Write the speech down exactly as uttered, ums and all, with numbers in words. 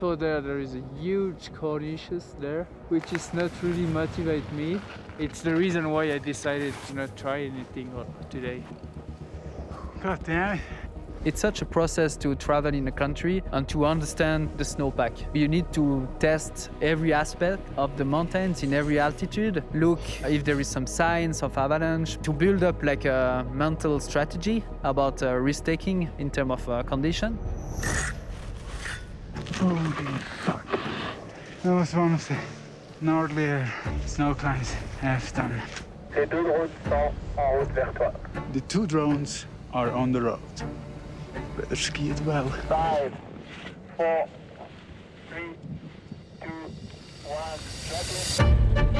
So there, there is a huge cornices there, which is not really motivate me. It's the reason why I decided to not try anything today. God damn it. It's such a process to travel in a country and to understand the snowpack. You need to test every aspect of the mountains in every altitude, look if there is some signs of avalanche, to build up like a mental strategy about uh, risk-taking in terms of uh, condition. Holy fuck. That was one of the gnarlier snow climbs I've done. Ces deux drones sont en route vers toi. The two drones are on the road. Better ski it well. Five, four, three, two, one, drop it.